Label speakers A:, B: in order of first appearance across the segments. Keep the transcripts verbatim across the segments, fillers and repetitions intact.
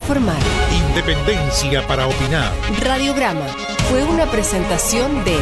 A: informar.
B: Independencia para opinar.
A: Radiograma fue una presentación de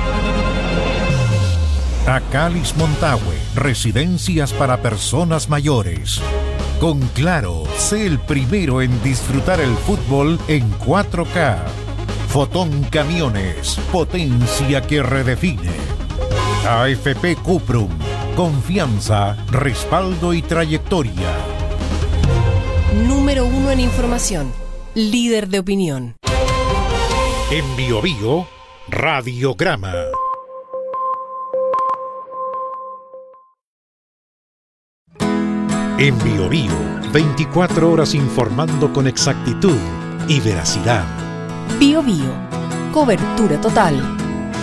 B: Acalis Montague, residencias para personas mayores. Con Claro, sé el primero en disfrutar el fútbol en cuatro K. Fotón Camiones, potencia que redefine. A F P Cuprum, confianza, respaldo y trayectoria.
A: Número uno en información, líder de opinión.
B: En Bio Bio, Radiograma. En Bio Bio, veinticuatro horas informando con exactitud y veracidad.
A: Bio Bio, cobertura total.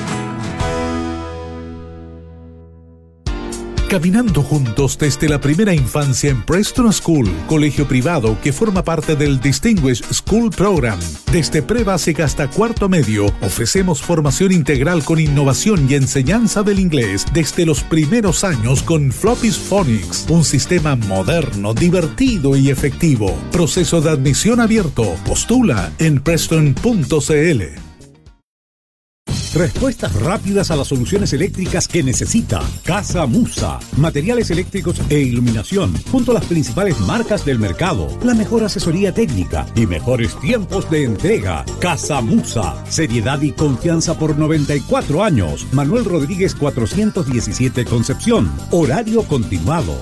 C: Caminando juntos desde la primera infancia en Preston School, colegio privado que forma parte del Distinguished School Program. Desde pre-básica hasta cuarto medio, ofrecemos formación integral con innovación y enseñanza del inglés desde los primeros años con Floppy's Phonics, un sistema moderno, divertido y efectivo. Proceso de admisión abierto. Postula en preston punto c l.
D: Respuestas rápidas a las soluciones eléctricas que necesita. Casa Musa. Materiales eléctricos e iluminación, junto a las principales marcas del mercado. La mejor asesoría técnica y mejores tiempos de entrega. Casa Musa. Seriedad y confianza por noventa y cuatro años. Manuel Rodríguez cuatrocientos diecisiete Concepción. Horario continuado.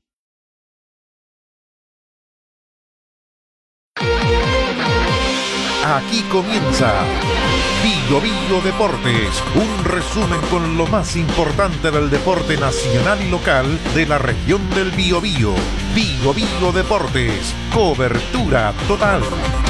B: Aquí comienza Bio Bio Deportes, un resumen con lo más importante del deporte nacional y local de la región del Biobío. Bio Bio Deportes, cobertura total.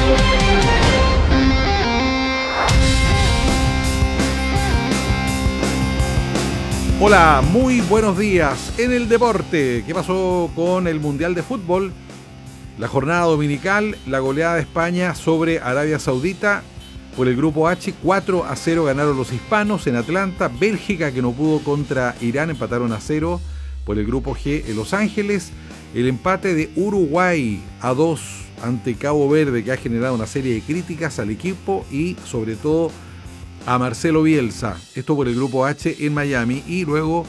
E: Hola, muy buenos días. En el deporte, ¿qué pasó con el Mundial de Fútbol? La jornada dominical, la goleada de España sobre Arabia Saudita. Por el grupo H, cuatro a cero ganaron los hispanos en Atlanta. Bélgica, que no pudo contra Irán, empataron a cero. Por el grupo G, en Los Ángeles. El empate de Uruguay a dos ante Cabo Verde, que ha generado una serie de críticas al equipo y sobre todo a Marcelo Bielsa. Esto por el grupo H en Miami. Y luego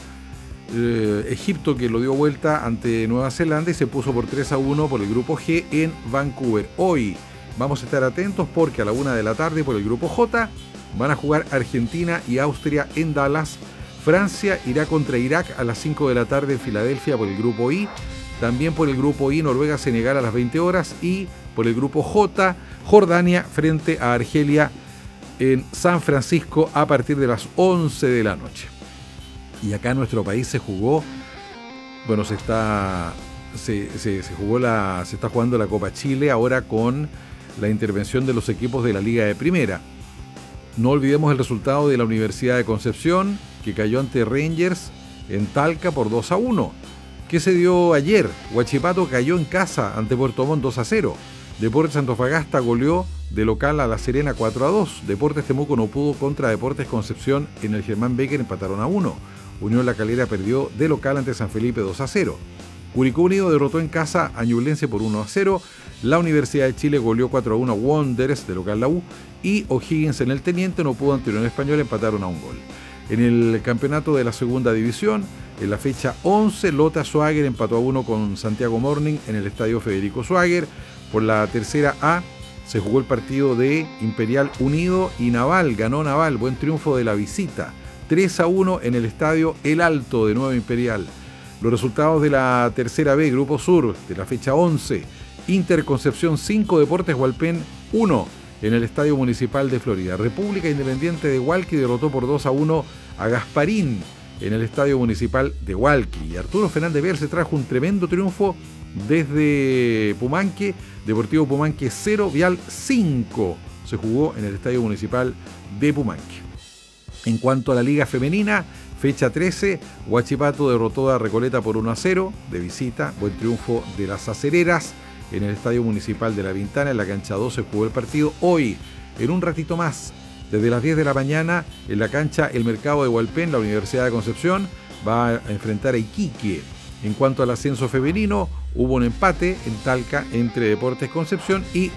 E: eh, Egipto, que lo dio vuelta ante Nueva Zelanda y se puso por tres a uno por el grupo G en Vancouver. Hoy vamos a estar atentos porque a la una de la tarde por el grupo J van a jugar Argentina y Austria en Dallas. Francia irá contra Irak a las cinco de la tarde en Filadelfia por el grupo I. También por el grupo I, Noruega-Senegal a las veinte horas. Y por el grupo J, Jordania frente a Argelia en San Francisco a partir de las once de la noche. Y acá en nuestro país se jugó, bueno, se está, se, se, se jugó la, se está jugando la Copa Chile ahora con la intervención de los equipos de la Liga de Primera. No olvidemos el resultado de la Universidad de Concepción, que cayó ante Rangers en Talca por dos a uno. ¿Qué se dio ayer? Huachipato cayó en casa ante Puerto Montt dos a cero. Deportes Antofagasta goleó de local a La Serena cuatro a dos. Deportes Temuco no pudo contra Deportes Concepción en el Germán Becker, empataron a uno. Unión La Calera perdió de local ante San Felipe dos a cero. Curicó Unido derrotó en casa a Ñublense por uno a cero. La Universidad de Chile goleó cuatro a uno a Wanderers de local la U. Y O'Higgins en el Teniente no pudo ante Unión Española, empataron a un gol. En el campeonato de la segunda división, en la fecha once, Lota Schwager empató a uno con Santiago Morning en el estadio Federico Schwager. Por la tercera A se jugó el partido de Imperial Unido y Naval, ganó Naval, buen triunfo de la visita. tres a uno en el estadio El Alto de Nueva Imperial. Los resultados de la tercera B, Grupo Sur, de la fecha once. Inter Concepción cinco, Deportes Hualpén uno en el Estadio Municipal de Florida. República Independiente de Hualqui derrotó por dos a uno a Gasparín en el Estadio Municipal de Hualqui. Y Arturo Fernández Vial se trajo un tremendo triunfo desde Pumanque. Deportivo Pumanque cero, Vial cinco. Se jugó en el Estadio Municipal de Pumanque. En cuanto a la Liga Femenina, fecha trece, Huachipato derrotó a Recoleta por uno a cero de visita. Buen triunfo de las acereras en el Estadio Municipal de La Pintana. En la cancha dos se jugó el partido. Hoy, en un ratito más, desde las diez de la mañana, en la cancha El Mercado de Hualpén, la Universidad de Concepción va a enfrentar a Iquique. En cuanto al ascenso femenino, hubo un empate en Talca entre Deportes Concepción y